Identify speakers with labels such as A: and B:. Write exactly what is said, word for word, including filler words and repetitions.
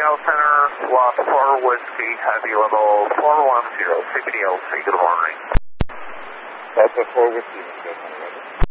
A: Tower Center, Lost four Whiskey, heavy level four one zero, C B D L C, good morning.
B: Delta four Whiskey,